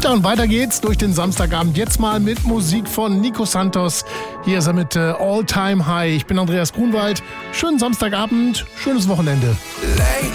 Tja, und weiter geht's durch den Samstagabend. Jetzt mal mit Musik von Nico Santos. Hier ist er mit All Time High. Ich bin Andreas Grunwald. Schönen Samstagabend, schönes Wochenende.